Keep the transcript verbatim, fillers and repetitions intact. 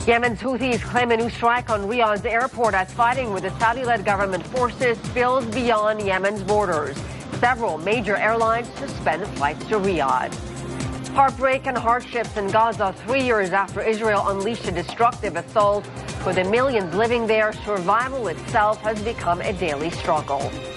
Yemen's Houthis claim a new strike on Riyadh's airport as fighting with the Saudi-led government forces spills beyond Yemen's borders. Several major airlines suspend flights to Riyadh. Heartbreak and hardships in Gaza three years after Israel unleashed a destructive assault. For the millions living there, survival itself has become a daily struggle.